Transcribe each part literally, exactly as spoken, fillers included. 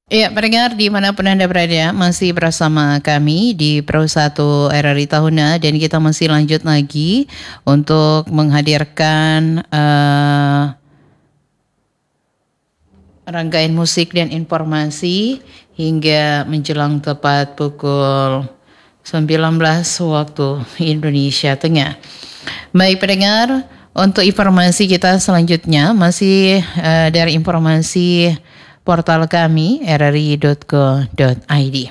Ya, pendengar dimanapun Anda berada, masih bersama kami di Pro satu R R I Tahuna dan kita masih lanjut lagi untuk menghadirkan uh, rangkaian musik dan informasi hingga menjelang tepat pukul sembilan belas waktu Indonesia Tengah. Baik pendengar, untuk informasi kita selanjutnya masih uh, dari informasi portal kami r r i dot co dot i d.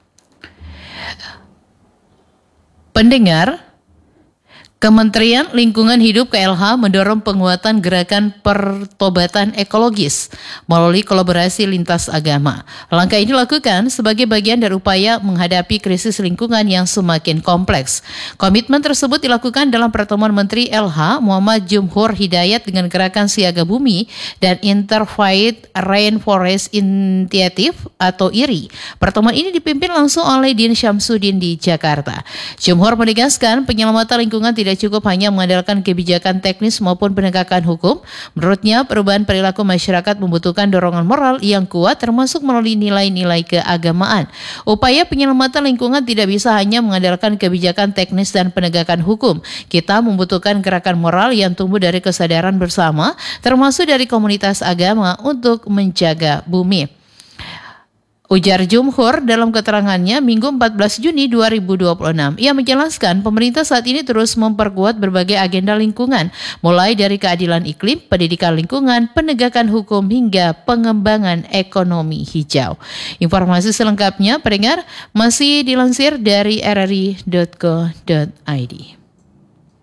Pendengar, Kementerian Lingkungan Hidup K L H mendorong penguatan gerakan pertobatan ekologis melalui kolaborasi lintas agama. Langkah ini dilakukan sebagai bagian dari upaya menghadapi krisis lingkungan yang semakin kompleks. Komitmen tersebut dilakukan dalam pertemuan Menteri L H Muhammad Jumhur Hidayat dengan gerakan Siaga Bumi dan Interfaith Rainforest Initiative atau I R I. Pertemuan ini dipimpin langsung oleh Din Syamsuddin di Jakarta. Jumhur menegaskan penyelamatan lingkungan tidak Tidak cukup hanya mengandalkan kebijakan teknis maupun penegakan hukum. Menurutnya, perubahan perilaku masyarakat membutuhkan dorongan moral yang kuat termasuk melalui nilai-nilai keagamaan. Upaya penyelamatan lingkungan tidak bisa hanya mengandalkan kebijakan teknis dan penegakan hukum. Kita membutuhkan gerakan moral yang tumbuh dari kesadaran bersama, termasuk dari komunitas agama untuk menjaga bumi. Ujar Jumhur dalam keterangannya Minggu empat belas Juni dua ribu dua puluh enam. Ia menjelaskan pemerintah saat ini terus memperkuat berbagai agenda lingkungan, mulai dari keadilan iklim, pendidikan lingkungan, penegakan hukum, hingga pengembangan ekonomi hijau. Informasi selengkapnya, pendengar, masih dilansir dari r r i dot co dot i d.